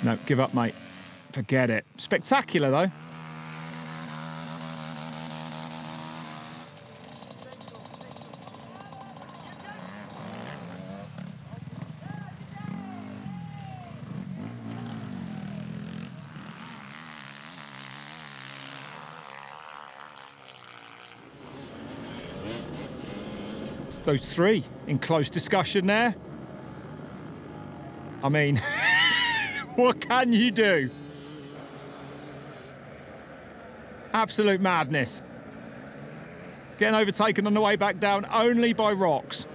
No, give up, mate. Forget it. Spectacular, though. Those three in close discussion there. I mean, what can you do? Absolute madness. Getting overtaken on the way back down only by rocks.